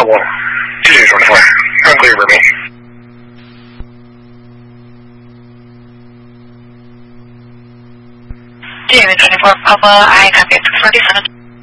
我继续说出来，agree with me. David 24 Papa, I copy 47.